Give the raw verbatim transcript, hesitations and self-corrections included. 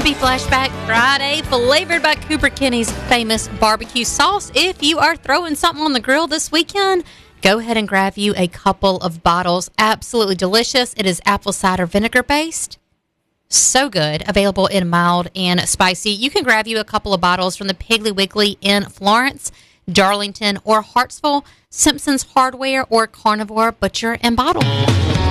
Happy Flashback Friday, flavored by Cooper Kenny's famous barbecue sauce. If you are throwing something on the grill this weekend, go ahead and grab you a couple of bottles. Absolutely delicious. It is apple cider vinegar based. So good. Available in mild and spicy. You can grab you a couple of bottles from the Piggly Wiggly in Florence, Darlington, or Hartsville, Simpson's Hardware, or Carnivore Butcher and Bottle.